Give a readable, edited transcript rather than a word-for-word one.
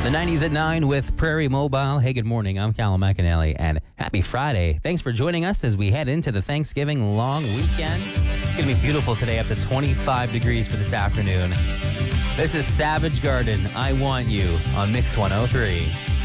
The 90s at 9 with Prairie Mobile. Hey, good morning. I'm Callum McAnally, and happy Friday. Thanks for joining us as we head into the Thanksgiving long weekend. It's going to be beautiful today, up to 25 degrees for this afternoon. This is Savage Garden, I Want You, on Mix 103.